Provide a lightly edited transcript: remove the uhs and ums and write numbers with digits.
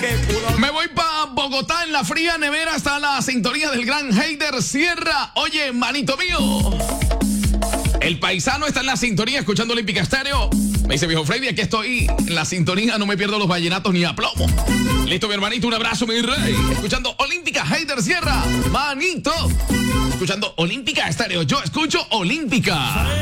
Me voy para Bogotá en la fría nevera hasta la sintonía del gran Heider Sierra. Oye, manito mío. El paisano está en la sintonía escuchando Olímpica Estéreo. Me dice, viejo Freddy, aquí estoy en la sintonía, no me pierdo los vallenatos ni a plomo. Listo, mi hermanito, un abrazo, mi rey. Escuchando Olímpica, Heider Sierra. Manito. Escuchando Olímpica Estéreo. Yo escucho Olímpica.